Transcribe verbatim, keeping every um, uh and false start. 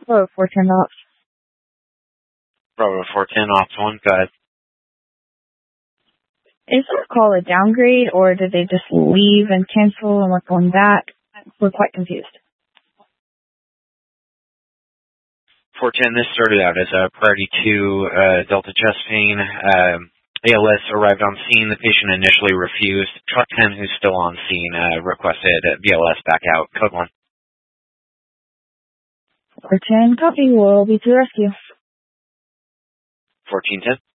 Bravo four ten ops. Bravo four ten ops one, go ahead. Is this call a downgrade, or did they just leave and cancel and we're going back? We're quite confused. four ten, this started out as a priority two uh, Delta chest pain. Um, A L S arrived on scene. The patient initially refused. Truck ten, who's still on scene, uh, requested B L S back out. Code one. four ten, copy. We'll be to the rescue. fourteen ten.